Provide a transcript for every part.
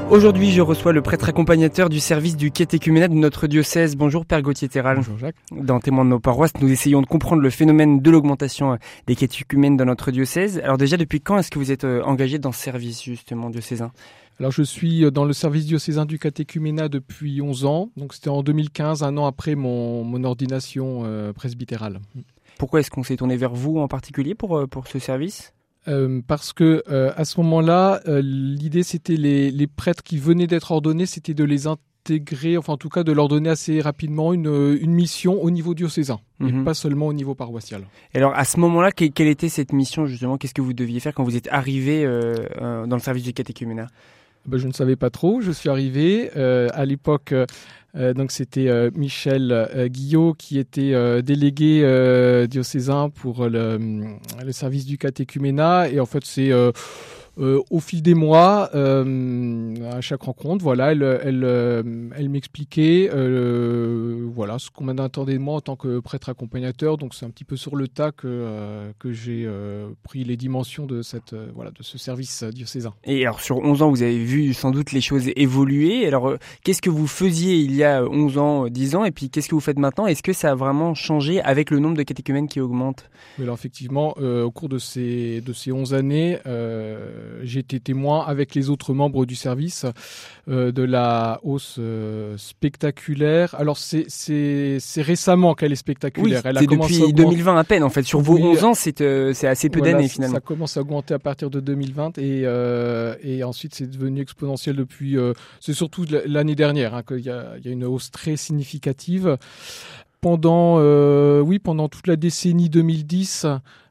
Aujourd'hui, je reçois le prêtre accompagnateur du service du catéchuménat de notre diocèse. Bonjour Père Gauthier Terral. Bonjour Jacques. Dans Témoins de nos paroisses, nous essayons de comprendre le phénomène de l'augmentation des catéchumènes dans notre diocèse. Alors déjà, depuis quand est-ce que vous êtes engagé dans ce service justement diocésain ? Alors je suis dans le service diocésain du catéchuménat depuis 11 ans. Donc c'était en 2015, un an après mon ordination presbytérale. Pourquoi est-ce qu'on s'est tourné vers vous en particulier pour ce service ? Parce que à ce moment-là, l'idée c'était les prêtres qui venaient d'être ordonnés, c'était de les intégrer, enfin en tout cas de leur donner assez rapidement une mission au niveau diocésain, et pas seulement au niveau paroissial. Et alors à ce moment-là, quelle était cette mission justement ? Qu'est-ce que vous deviez faire quand vous êtes arrivé dans le service du catéchuménat ? Je ne savais pas trop, je suis arrivé. À l'époque, donc c'était Michel Guillot qui était délégué diocésain pour le service du catéchuménat. Et en fait, c'est au fil des mois, à chaque rencontre, voilà, elle m'expliquait voilà, ce qu'on attendait de moi en tant que prêtre accompagnateur. Donc c'est un petit peu sur le tas que j'ai pris les dimensions de ce service diocésain. Et alors sur 11 ans, vous avez vu sans doute les choses évoluer. Alors qu'est-ce que vous faisiez il y a 11 ans, 10 ans, et puis qu'est-ce que vous faites maintenant ? Est-ce que ça a vraiment changé avec le nombre de catéchumènes qui augmente ? Mais alors effectivement, au cours de ces 11 années, j'ai été témoin avec les autres membres du service de la hausse spectaculaire. Alors c'est récemment qu'elle est spectaculaire. Oui, elle c'est depuis 2020 à peine en fait. Sur vos 11 ans, c'est assez peu d'années finalement. Ça commence à augmenter à partir de 2020 et ensuite c'est devenu exponentiel depuis. C'est surtout l'année dernière qu'il y a une hausse très significative. Pendant toute la décennie 2010,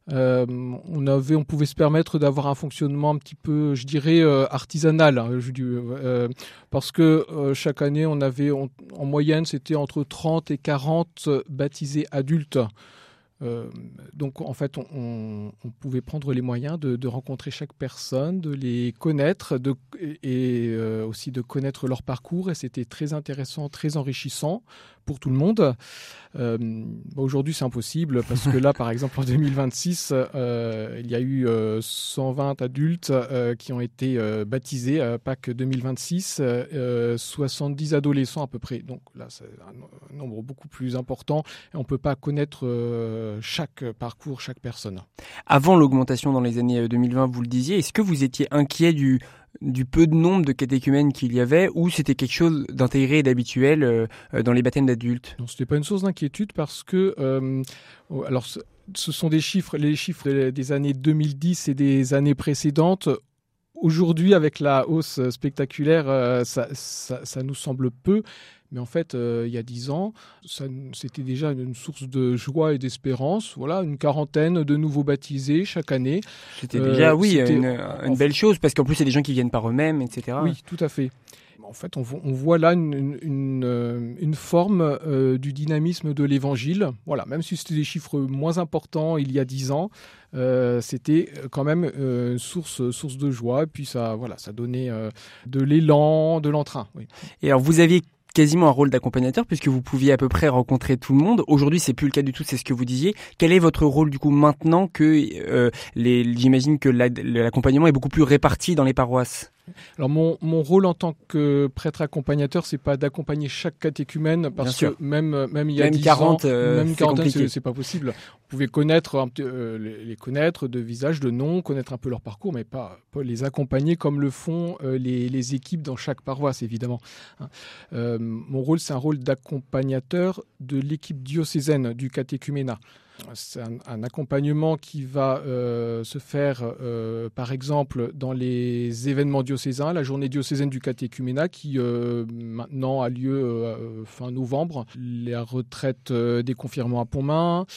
on pouvait se permettre d'avoir un fonctionnement un petit peu, je dirais, artisanal, parce que chaque année, on avait, en moyenne, c'était entre 30 et 40 baptisés adultes. Donc en fait on pouvait prendre les moyens de rencontrer chaque personne, de les connaître et aussi de connaître leur parcours, et c'était très intéressant, très enrichissant pour tout le monde. Aujourd'hui c'est impossible parce que là par exemple en 2026 il y a eu 120 adultes qui ont été baptisés à Pâques 2026, 70 adolescents à peu près, donc là c'est un nombre beaucoup plus important et on ne peut pas connaître chaque parcours, chaque personne. Avant l'augmentation dans les années 2020, vous le disiez, est-ce que vous étiez inquiet du peu de nombre de catéchumènes qu'il y avait, ou c'était quelque chose d'intégré et d'habituel dans les baptêmes d'adultes ? Non, c'était pas une source d'inquiétude parce que alors ce sont les chiffres des années 2010 et des années précédentes. Aujourd'hui, avec la hausse spectaculaire, ça nous semble peu. Mais en fait, il y a 10 ans, c'était déjà une source de joie et d'espérance. Voilà, une quarantaine de nouveaux baptisés chaque année. C'était déjà, une belle chose, parce qu'en plus, il y a des gens qui viennent par eux-mêmes, etc. Oui, tout à fait. En fait, on voit là une forme du dynamisme de l'Évangile. Voilà, même si c'était des chiffres moins importants il y a 10 ans, c'était quand même une source de joie. Et puis ça donnait de l'élan, de l'entrain. Oui. Et alors, vous aviez quasiment un rôle d'accompagnateur puisque vous pouviez à peu près rencontrer tout le monde. Aujourd'hui, c'est plus le cas du tout, c'est ce que vous disiez. Quel est votre rôle du coup maintenant que j'imagine que l'accompagnement est beaucoup plus réparti dans les paroisses ? Alors mon rôle en tant que prêtre accompagnateur, c'est pas d'accompagner chaque catéchumène, parce que même il y a 10 ans, même une quarantaine, c'est pas possible. On pouvait connaître les connaître de visage, de nom, connaître un peu leur parcours, mais pas les accompagner comme le font les équipes dans chaque paroisse, évidemment. Mon rôle, c'est un rôle d'accompagnateur de l'équipe diocésaine du catéchuménat. C'est un accompagnement qui va se faire, par exemple, dans les événements diocésains, la journée diocésaine du catéchuménat qui maintenant a lieu fin novembre, la retraite des confirmants à Pontmain,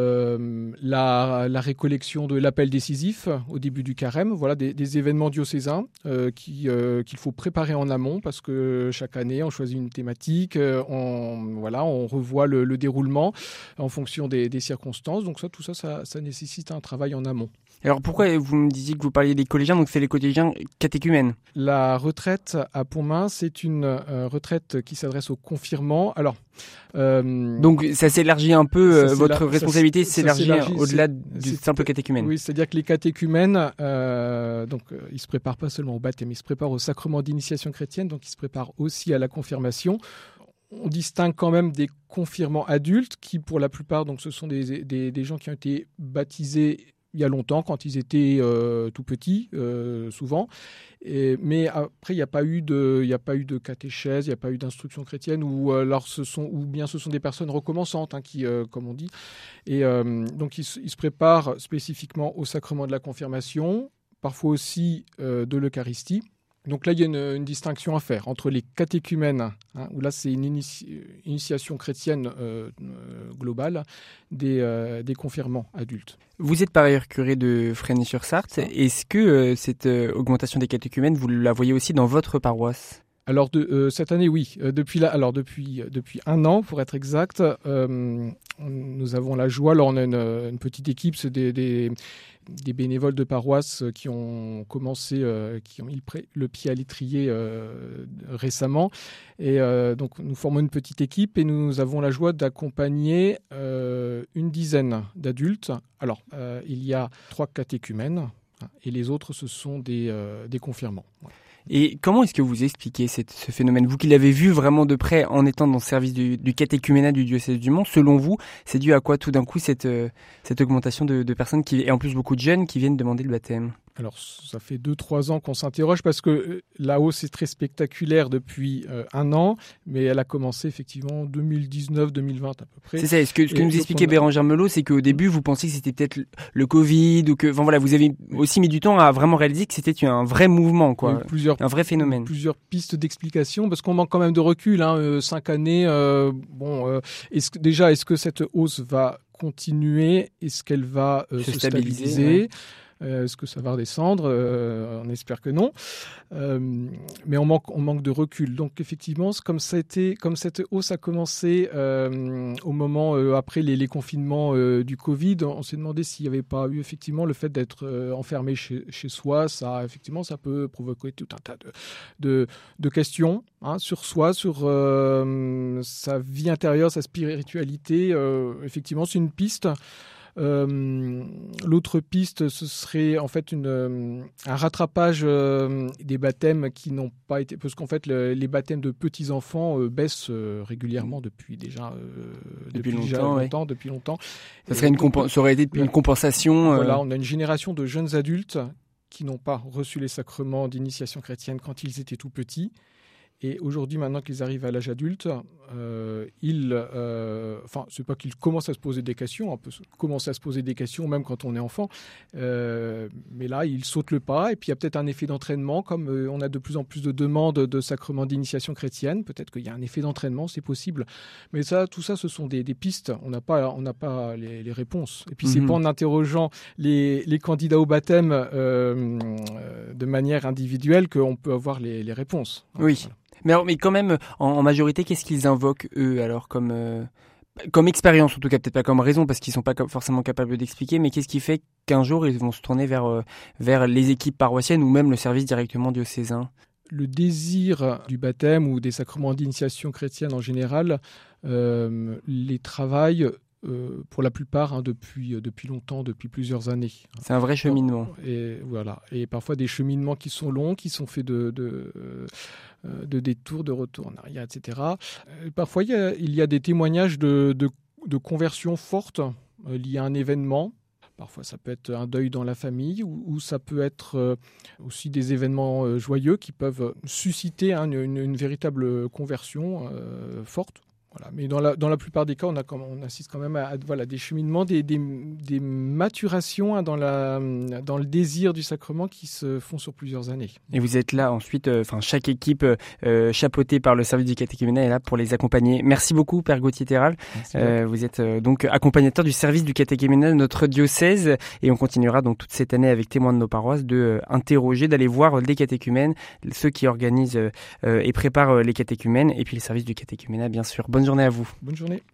la récollection de l'appel décisif au début du carême, voilà des événements diocésains qu'il faut préparer en amont, parce que chaque année on choisit une thématique, on revoit le déroulement en fonction des circonstances. Donc tout ça nécessite un travail en amont. Alors pourquoi vous me disiez que vous parliez des collégiens, donc c'est les collégiens catéchumènes? La retraite à Pontmain, c'est une retraite qui s'adresse aux confirmants. Alors, donc ça s'élargit un peu, votre responsabilité s'élargit au-delà du simple catéchumène. Oui, c'est-à-dire que les catéchumènes, ils se préparent pas seulement au baptême, ils se préparent au sacrement d'initiation chrétienne, donc ils se préparent aussi à la confirmation. On distingue quand même des confirmants adultes qui, pour la plupart, donc ce sont des gens qui ont été baptisés il y a longtemps, quand ils étaient tout petits, souvent. Mais après, il n'y a pas eu de catéchèse, il n'y a pas eu d'instruction chrétienne, ou bien ce sont des personnes recommençantes, qui, comme on dit. Et donc, ils se préparent spécifiquement au sacrement de la confirmation, parfois aussi de l'Eucharistie. Donc là, il y a une distinction à faire entre les catéchumènes, où là, c'est une initiation chrétienne globale, des confirmants adultes. Vous êtes par ailleurs curé de Fresnes-sur-Sarthe. Est-ce que cette augmentation des catéchumènes, vous la voyez aussi dans votre paroisse ? Alors cette année, oui. Depuis un an, pour être exact, nous avons la joie. Alors on a une petite équipe, c'est des bénévoles de paroisse qui ont commencé, qui ont mis le pied à l'étrier récemment. Et donc nous formons une petite équipe et nous avons la joie d'accompagner une dizaine d'adultes. Alors il y a 3 catéchumènes et les autres ce sont des confirmants. Et comment est-ce que vous expliquez ce phénomène? Vous qui l'avez vu vraiment de près en étant dans le service du catéchuménat du diocèse du Mans, selon vous, c'est dû à quoi tout d'un coup cette augmentation de personnes et en plus beaucoup de jeunes qui viennent demander le baptême? Alors, ça fait 2-3 ans qu'on s'interroge parce que la hausse est très spectaculaire depuis un an, mais elle a commencé effectivement en 2019-2020 à peu près. C'est ça, ce que nous expliquait Bérangère Melot, c'est qu'au début, vous pensiez que c'était peut-être le Covid ou que, vous avez aussi mis du temps à vraiment réaliser que c'était un vrai mouvement, quoi. Un vrai phénomène. Plusieurs pistes d'explication parce qu'on manque quand même de recul, 5 années. Est-ce que cette hausse va continuer? Est-ce qu'elle va se stabiliser? Ouais. Est-ce que ça va redescendre? On espère que non. Mais on manque de recul. Donc effectivement, comme cette hausse a commencé au moment après les confinements du Covid, on s'est demandé s'il n'y avait pas eu effectivement le fait d'être enfermé chez soi. Ça peut provoquer tout un tas de questions sur soi, sur sa vie intérieure, sa spiritualité. Effectivement, c'est une piste. L'autre piste, ce serait en fait un rattrapage des baptêmes qui n'ont pas été... Parce qu'en fait, les baptêmes de petits-enfants baissent régulièrement depuis longtemps. Ça aurait été une compensation. Voilà, on a une génération de jeunes adultes qui n'ont pas reçu les sacrements d'initiation chrétienne quand ils étaient tout petits. Et aujourd'hui, maintenant qu'ils arrivent à l'âge adulte, c'est pas qu'ils commencent à se poser des questions, on peut commencer à se poser des questions même quand on est enfant, mais là, ils sautent le pas, et puis il y a peut-être un effet d'entraînement, comme on a de plus en plus de demandes de sacrements d'initiation chrétienne, peut-être qu'il y a un effet d'entraînement, c'est possible, mais tout ça, ce sont des pistes, on n'a pas les réponses. Et puis c'est pas en interrogeant les candidats au baptême de manière individuelle qu'on peut avoir les réponses. Oui. Voilà. Mais quand même, en majorité, qu'est-ce qu'ils invoquent, eux, alors, comme expérience, en tout cas, peut-être pas comme raison, parce qu'ils sont pas forcément capables d'expliquer, mais qu'est-ce qui fait qu'un jour, ils vont se tourner vers les équipes paroissiennes ou même le service directement diocésain? Le désir du baptême ou des sacrements d'initiation chrétienne en général les travaillent pour la plupart depuis longtemps, depuis plusieurs années. C'est un vrai cheminement. Et voilà. Et parfois des cheminements qui sont longs, qui sont faits de détours, de retours en arrière, etc. Parfois, il y a des témoignages de conversion forte liés à un événement. Parfois, ça peut être un deuil dans la famille ou ça peut être aussi des événements joyeux qui peuvent susciter une véritable conversion forte. Voilà. Mais dans la plupart des cas, on assiste quand même à des cheminements, des maturations dans le désir du sacrement qui se font sur plusieurs années. Et vous êtes là ensuite, chaque équipe chapeautée par le service du catéchuménat est là pour les accompagner. Merci beaucoup, Père Gauthier Terral. Vous êtes donc accompagnateur du service du catéchuménat de notre diocèse et on continuera donc toute cette année avec Témoins de nos paroisses d'interroger, d'aller voir les catéchumènes, ceux qui organisent et préparent les catéchumènes et puis le service du catéchuménat, bien sûr. Bonne journée à vous. Bonne journée.